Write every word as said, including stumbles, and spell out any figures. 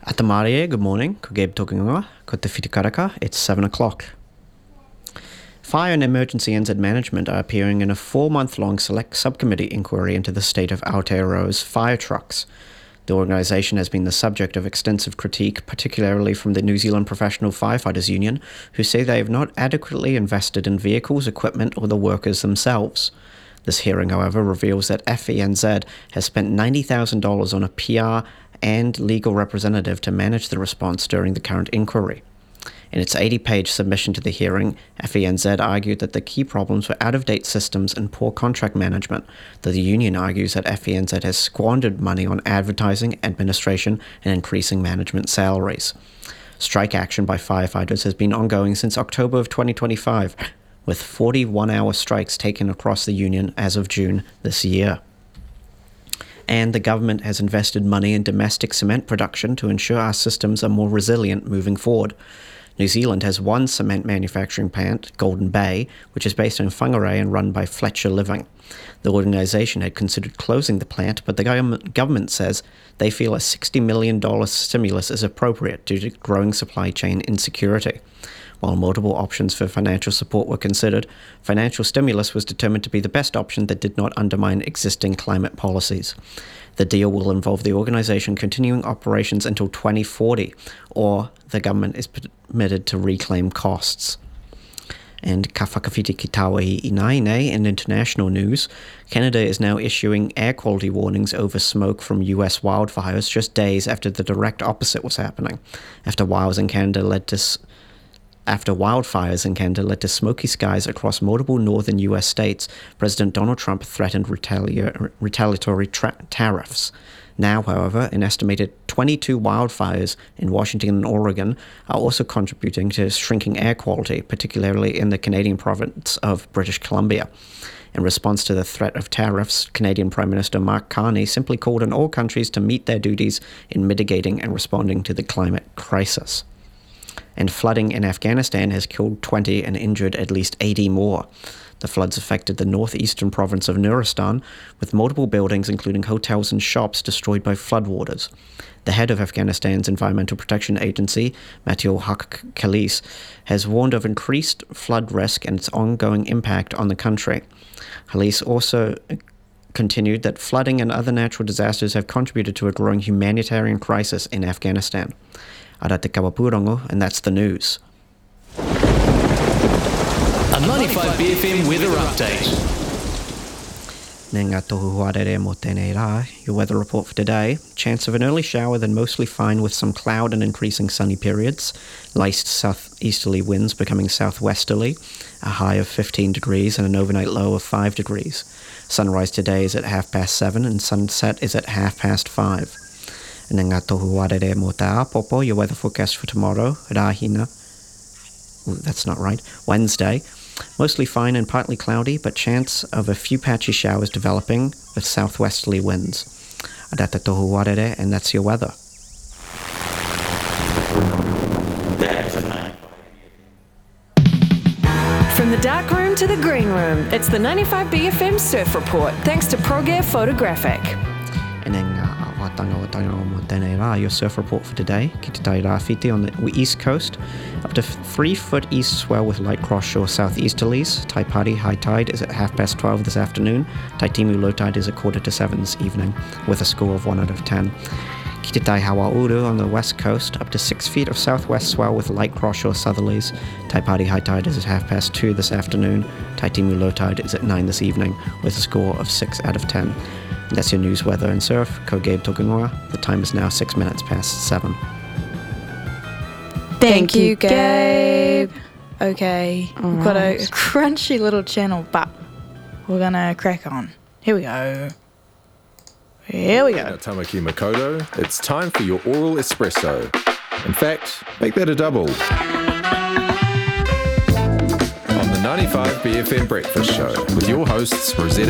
Atamarie, good morning. Ko Gabe Tokingoa, ko te whitikaraka. It's seven o'clock. Fire and Emergency N Z Management are appearing in a four-month-long select subcommittee inquiry into the state of Aotearoa's fire trucks. The organisation has been the subject of extensive critique, particularly from the New Zealand Professional Firefighters Union, who say they have not adequately invested in vehicles, equipment, or the workers themselves. This hearing, however, reveals that F E N Z has spent ninety thousand dollars on a P R and legal representative to manage the response during the current inquiry. In its eighty-page submission to the hearing, F E N Z argued that the key problems were out-of-date systems and poor contract management, though the union argues that F E N Z has squandered money on advertising, administration, and increasing management salaries. Strike action by firefighters has been ongoing since October of twenty twenty-five, with forty-one hour strikes taken across the union as of June this year. And the government has invested money in domestic cement production to ensure our systems are more resilient moving forward. New Zealand has one cement manufacturing plant, Golden Bay, which is based in Whangarei and run by Fletcher Living. The organisation had considered closing the plant, but the government, government says they feel a sixty million dollars stimulus is appropriate due to growing supply chain insecurity. While multiple options for financial support were considered, financial stimulus was determined to be the best option that did not undermine existing climate policies. The deal will involve the organisation continuing operations until twenty forty, or the government is permitted to reclaim costs. And ka whakawhiti ki Tāwai Inaine, in international news, Canada is now issuing air quality warnings over smoke from U S wildfires just days after the direct opposite was happening, after wildfires in Canada led to After wildfires in Canada led to smoky skies across multiple northern U S states, President Donald Trump threatened retali- retaliatory tra- tariffs. Now, however, an estimated twenty-two wildfires in Washington and Oregon are also contributing to shrinking air quality, particularly in the Canadian province of British Columbia. In response to the threat of tariffs, Canadian Prime Minister Mark Carney simply called on all countries to meet their duties in mitigating and responding to the climate crisis. And flooding in Afghanistan has killed twenty and injured at least eighty more. The floods affected the northeastern province of Nuristan, with multiple buildings, including hotels and shops, destroyed by floodwaters. The head of Afghanistan's Environmental Protection Agency, Matthew Haq Khalis, has warned of increased flood risk and its ongoing impact on the country. Khalis also continued that flooding and other natural disasters have contributed to a growing humanitarian crisis in Afghanistan. Ara te kawapurongo, and that's the news. A ninety-five B F M weather update. Nē ngā tohu huarere mō tēnei rā. Your weather report for today. Chance of an early shower, then mostly fine with some cloud and increasing sunny periods. Light southeasterly winds becoming southwesterly. A high of fifteen degrees and an overnight low of five degrees. Sunrise today is at half past seven and sunset is at half past five. Nē ngā tohu huarere mō tā popo. Your weather forecast for tomorrow. Rāhina. Ooh, that's not right. Wednesday. Mostly fine and partly cloudy, but chance of a few patchy showers developing with southwesterly winds. Adata tohu warere, and that's your weather. From the dark room to the green room, it's the ninety-five B F M Surf Report, thanks to ProGear Photographic. And then watanga watanga mo tēnei rā, your surf report for today. Ki te tai rāwhiti on the east coast. Up to three foot east swell with light cross shore southeasterlies. Taipari high tide is at half past twelve this afternoon. Taitimu low tide is a quarter to seven this evening, with a score of one out of ten. Ki te tai Hawauru on the west coast. Up to six feet of southwest swell with light cross shore southerlies. Taipari high tide is at half past two this afternoon. Taitimu low tide is at nine this evening, with a score of six out of ten. That's your news, weather and surf. Ko Gabe Tokingoa. The time is now six minutes past seven. Thank you, Gabe. Okay, All we've got a right. crunchy little channel, but we're gonna crack on. Here we go. Here we go. Now, Tamaki Makoto, it's time for your oral espresso. In fact, make that a double. On the ninety-five B F M Breakfast Show with your hosts Rosetta